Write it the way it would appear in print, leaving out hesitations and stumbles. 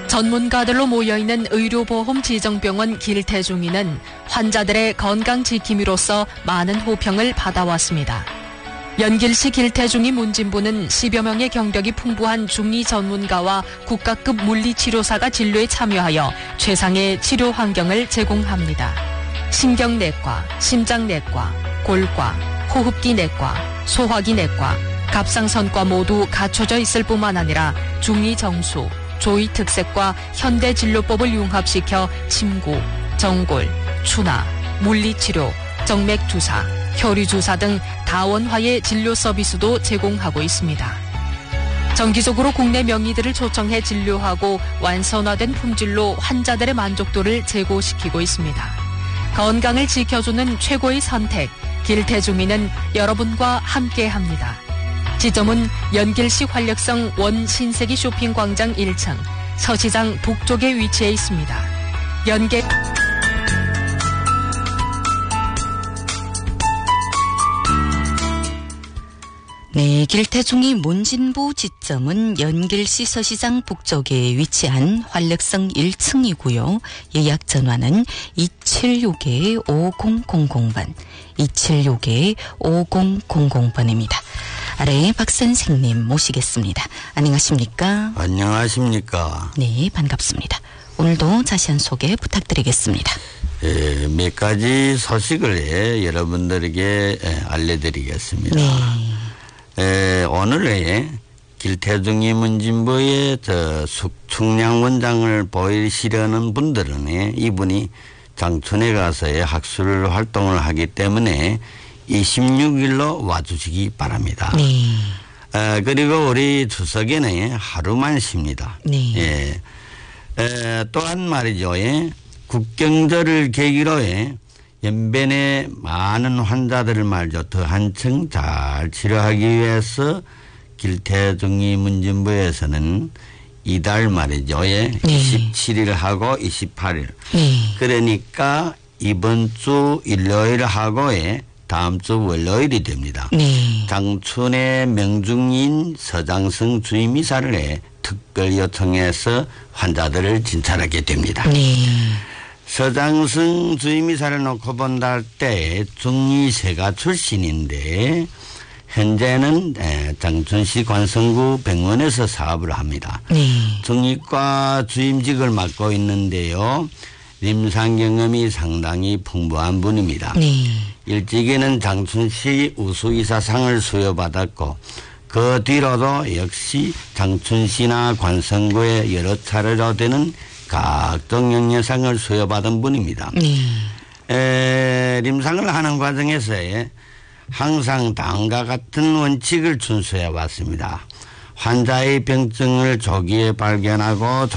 전문가들로 모여있는 의료보험 지정병원 길태중이는 환자들의 건강 지킴이로서 많은 호평을 받아왔습니다. 연길시 길태중이 문진부는 10여 명의 경력이 풍부한 중이 전문가와 국가급 물리치료사가 진료에 참여하여 최상의 치료 환경을 제공합니다. 신경내과, 심장내과, 골과, 호흡기내과, 소화기내과, 갑상선과 모두 갖춰져 있을 뿐만 아니라 중이 정수, 조의 특색과 현대 진료법을 융합시켜 침구, 정골, 추나, 물리치료, 정맥주사, 혈류주사 등 다원화의 진료 서비스도 제공하고 있습니다. 정기적으로 국내 명의들을 초청해 진료하고 완선화된 품질로 환자들의 만족도를 제고시키고 있습니다. 건강을 지켜주는 최고의 선택, 길태중이는 여러분과 함께합니다. 지점은 연길시 활력성 원 신세기 쇼핑광장 1층, 서시장 북쪽에 위치해 있습니다. 네, 길태중이 문진부 지점은 연길시 서시장 북쪽에 위치한 활력성 1층이고요. 예약 전화는 276-5000번, 276-5000번입니다. 아래 박 선생님 모시겠습니다. 안녕하십니까? 안녕하십니까? 네, 반갑습니다. 오늘도 자세한 소개 부탁드리겠습니다. 몇 가지 소식을 여러분들에게 알려드리겠습니다. 네. 오늘에 길태중이 문진부의 숙충량 원장을 보이시려는 분들은 이분이 장춘에 가서의 학술 활동을 하기 때문에 26일로 와주시기 바랍니다. 네. 그리고 우리 추석에는 하루만 쉽니다. 네. 또한 말이죠. 국경절을 계기로 연변의 많은 환자들을 말이죠. 더 한층 잘 치료하기 위해서 길태중이 문진부에서는 이달 말이죠. 27일하고 28일. 네. 그러니까 이번 주 일요일하고 다음 주 월요일이 됩니다. 네. 장춘의 명중인 서장성 주임이사를 특별 요청해서 환자들을 진찰하게 됩니다. 네. 서장성 주임이사를 놓고 본다 할 때 중의세가 출신인데 현재는 장춘시 관성구 병원에서 사업을 합니다. 네. 중의과 주임직을 맡고 있는데요. 임상 경험이 상당히 풍부한 분입니다. 네. 일찍이는 장춘시 우수이사상을 수여받았고 그 뒤로도 역시 장춘시나 관성구에 여러 차례로 되는 각종 영예상을 수여받은 분입니다. 네. 임상을 하는 과정에서 항상 다음과 같은 원칙을 준수해 왔습니다. 환자의 병증을 조기에 발견하고